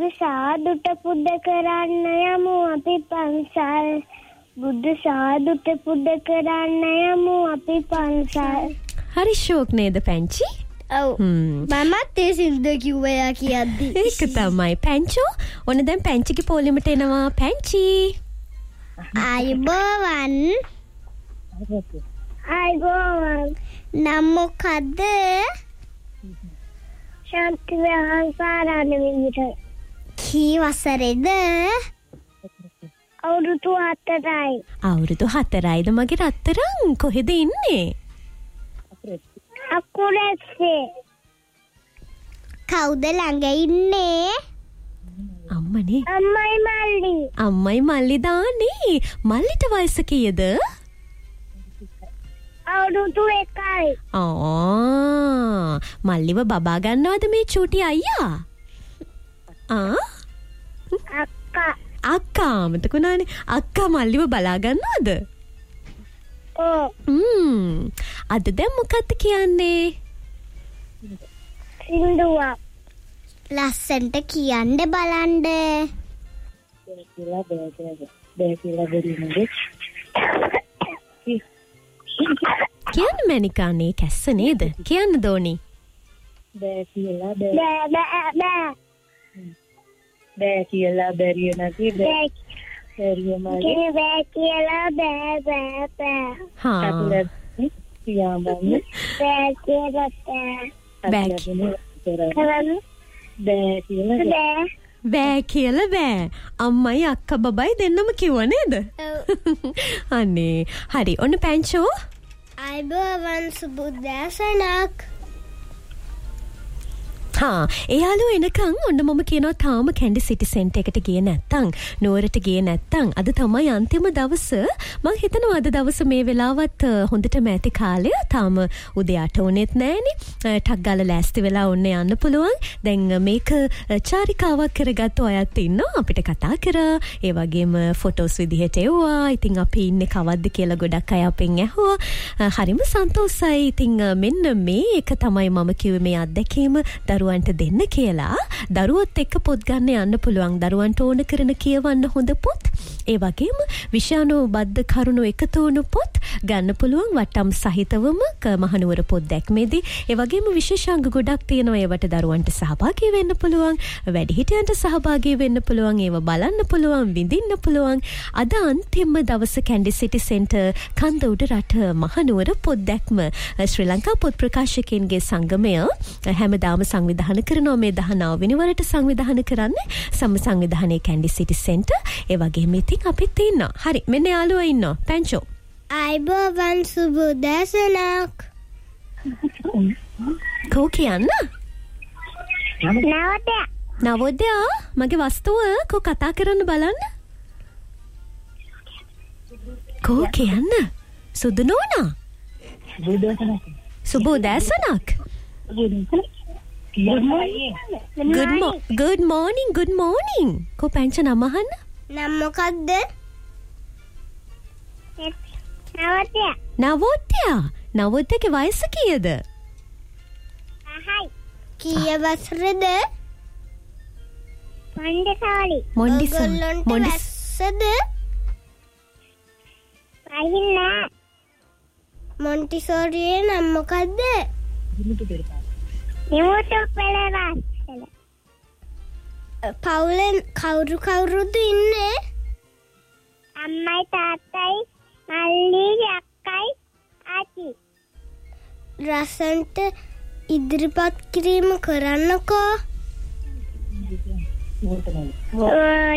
සාදුට පුද කරන්න යමු අපි පන්සල්. බුදු සාදුට පුද කරන්න යමු අපි පන්සල්. හරි ෂෝක් නේද පැංචි? ඔව්. මමත් ඒ සින්දුව කිව්වා කියද්දි. ඒක තමයි පැංචෝ. ඔන්න දැන් පැංචිගේ පොලිමට එනවා පැංචි. ආයුබෝවන්. ආයුබෝවන්. නම් මොකද්ද? ශාන්ති වහන්සාරාණ විදිහට. කී වසරේද? අවුරුදු 4යි. අවුරුදු 4යිද මගේ රත්තරන්? කොහෙද ඉන්නේ? අකුරැස්සේ. කවුද ළඟ ඉන්නේ? අම්මනේ. අම්මයි මල්ලි. අම්මයි මල්ලි දාන්නේ. මල්ලිට වයස කීයද? අවුරුදු 1යි. මල්ලිව බබා ගන්නවද මේ චූටි අයියා? අක්කා මතකුණානේ. අක්කා මල්ලිව බලා ගන්නවද? අද දැන් මොකක්ද කියන්නේ? සින්දුවක්. ලස්සන්ට කියන්න බලන්න. කියන්න මැනිකානේ කැස්ස නේද? කියන්න දෝනි. බෑ කියලා බෑ කියලා බැරිය නැති බෑ කියලා බෑ බෑ කියලා බෑ. අම්මයි අක්කා බබයි දෙන්නම කිව්ව නේද? අනේ හරි. ඔන්න පැංචෝ. ආයුබෝවන් සුබුදෑසනක්. එයාලෝ එනකන් ඔන්න මම කියනවා තාම කැන්ඩි සිටි සෙන්ටර් එකට ගියේ නැත්තම් නුවරට ගියේ නැත්තම් අද තමයි අන්තිම දවස. මං හිතනවා අද දවස මේ වෙලාවත් හොඳටම ඇති කාලය. තාම උදේ 8 වුණෙත් නෑනේ. ටක් ගාලා ලෑස්ති වෙලා ඔන්න යන්න පුළුවන්. දැන් මේක චාරිකාවක් කරගත්තු අයත් ඉන්නවා. අපිට කතා කරා. ඒ වගේම ෆොටෝස් විදිහට එවුවා. ඉතින් අපි ඉන්නේ කවද්ද කියලා ගොඩක් අය අපෙන් ඇහුවා. හරිම සන්තෝෂයි. ඉතින් මෙන්න මේ එක තමයි මම කිව්වේ මේ අත්දැකීම දරුවන්ට දෙන්න කියලා. දරුවොත් එක්ක පොත් ගන්න යන්න පුළුවන්. දරුවන්ට ඕන කරන කියවන්න හොඳ පොත්. ඒ වගේම විෂයානුබද්ධ කරුණු එකතු වුණු පොත් ගන්න පුළුවන් වටම් සහිතවම මහනුවර පොත් දැක්මේදී. ඒ වගේම විශේෂාංග ගොඩක් තියෙනවා. ඒවට දරුවන්ට සහභාගී වෙන්න පුළුවන්. වැඩිහිටියන්ට සහභාගී වෙන්න පුළුවන්. ඒව බලන්න පුළුවන්, විඳින්න පුළුවන්. අද අන්තිම දවස කැන්ඩි සිටි සෙන්ටර් කන්ද උඩ රට මහනුවර පොත් දැක්ම ශ්‍රී ලංකා පොත් ප්‍රකාශකයන්ගේ සංගමය හැමදාම සංවිධානය කරනවා. මේ 19 වෙනි වරට සංවිධානය කරන්නේ සංවිධානයේ කැන්ඩි සිටි සෙන්ටර්. ඒ වගේම ඉතින් අපිත් ඉන්නවා. හරි මෙන්න යාළුවා ඉන්නවා. පැංචෝ. ආයුබෝවන් සුබුදෑසනක්. කෝ කියන්න? නවෝදයා. නවෝදයා මගේ වස්තුව කෝ කතා කරන්න බලන්න. කෝ කියන්න? සුදු නෝනා. සුබුදෑසනක්. Good morning. කෝ පැංච නම අහන්න? නම් මොකක්ද? නවෝදයාගේ වයස කීයද? 5යි. කීය වසරද? මොන්ටිසෝරි. මොන්ටිසෝරියේ නම් මොකක්ද? පවුලෙන් කවුරුද ඉන්නේ? අම්මයි තාත්තයි මල්ලි අක්කයි ආච්චි. රසන්ට ඉදිරිපත් කිරීම කරන්නකෝ.